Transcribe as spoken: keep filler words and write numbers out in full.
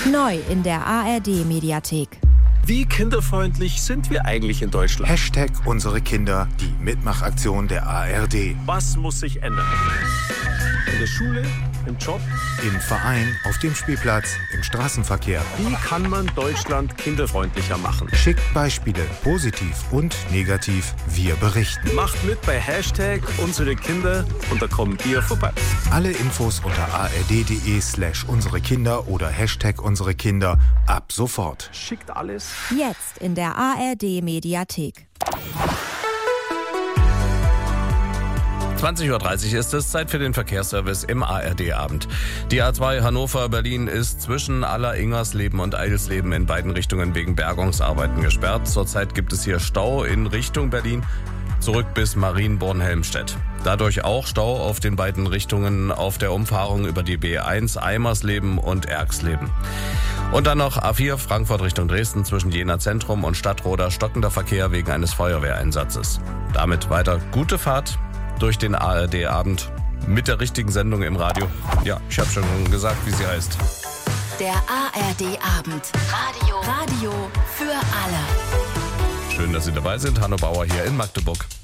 Neu in der A R D-Mediathek. Wie kinderfreundlich sind wir eigentlich in Deutschland? Hashtag unsere Kinder, die Mitmachaktion der A R D. Was muss sich ändern? In der Schule, im Job, im Verein, auf dem Spielplatz, im Straßenverkehr. Wie kann man Deutschland kinderfreundlicher machen? Schickt Beispiele, positiv und negativ. Wir berichten. Macht mit bei Hashtag unsere Kinder und da kommen wir vorbei. Alle Infos unter ard.de slash unsere Kinder oder Hashtag unsere Kinder ab sofort. Schickt alles. Jetzt in der A R D-Mediathek. zwanzig Uhr dreißig ist es, Zeit für den Verkehrsservice im A R D-Abend. Die A zwei Hannover-Berlin ist zwischen Aller-Ingersleben und Eidelsleben in beiden Richtungen wegen Bergungsarbeiten gesperrt. Zurzeit gibt es hier Stau in Richtung Berlin, zurück bis Marienborn-Helmstedt. Dadurch auch Stau auf den beiden Richtungen auf der Umfahrung über die B eins Eimersleben und Erxleben. Und dann noch A vier Frankfurt Richtung Dresden zwischen Jena Zentrum und Stadtroda stockender Verkehr wegen eines Feuerwehreinsatzes. Damit weiter gute Fahrt durch den A R D-Abend mit der richtigen Sendung im Radio. Ja, ich habe schon gesagt, wie sie heißt. Der A R D-Abend. Radio. Radio für alle. Schön, dass Sie dabei sind. Hanno Bauer hier in Magdeburg.